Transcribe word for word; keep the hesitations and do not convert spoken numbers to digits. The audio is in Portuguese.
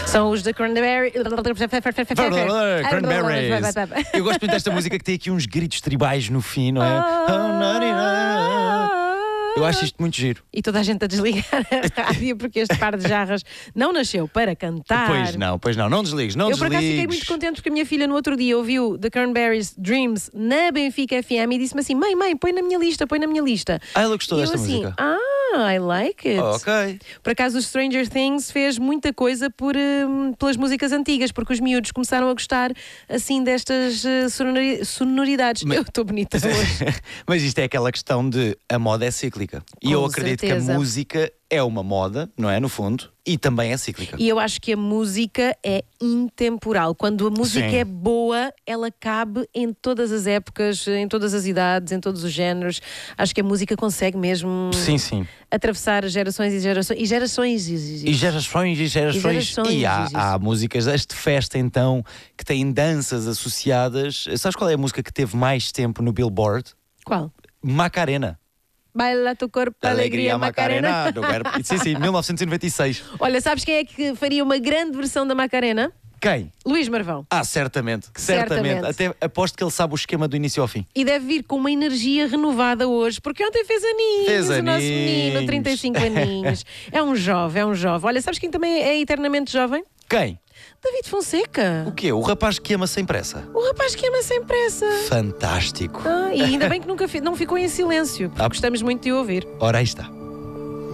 São os da Cranberry. Cranberries. Eu gosto muito desta música que tem aqui uns gritos tribais no fim, não é? Eu acho isto muito giro. E toda a gente a desligar a rádio porque este par de jarras não nasceu para cantar. Pois não, pois não. Não desligues, não Eu desligues. por acaso fiquei muito contente porque a minha filha no outro dia ouviu The Cranberries Dreams na Benfica F M e disse-me assim: mãe, mãe, põe na minha lista, põe na minha lista. Ah, ela gostou e desta eu assim, música. Ah, I like it. Oh, ok. Por acaso o Stranger Things fez muita coisa por, hum, pelas músicas antigas, porque os miúdos começaram a gostar assim destas uh, sonori sonoridades. Mas, eu estou bonita hoje. Mas isto é aquela questão de a moda é cíclica. E Com eu acredito certeza. que a música é uma moda, não é? No fundo, e também é cíclica. E eu acho que a música é intemporal. Quando a música Sim. é boa, ela cabe em todas as épocas, em todas as idades, em todos os géneros. Acho que a música consegue mesmo Sim, sim. atravessar gerações e gerações. E gerações. E, E gerações e gerações. E gerações, E há, isso. há músicas deste festa, então, que têm danças associadas. Sabes qual é a música que teve mais tempo no Billboard? Qual? Macarena. Baila tu corpo, alegria, Macarena. do verbo. Sim, sim, mil novecentos e noventa e seis. Olha, sabes quem é que faria uma grande versão da Macarena? Quem? Luís Marvão. Ah, certamente. Certamente. Certamente. Até aposto que ele sabe o esquema do início ao fim. E deve vir com uma energia renovada hoje, porque ontem fez aninhos, Fez o nosso aninhos. menino, trinta e cinco aninhos. É um jovem, é um jovem. Olha, sabes quem também é eternamente jovem? Quem? David Fonseca. O quê? O rapaz que ama sem pressa. O rapaz que ama sem pressa. Fantástico. Ah, e ainda bem que nunca fi- não ficou em silêncio, porque Ah. gostamos muito de o ouvir. Ora, aí está.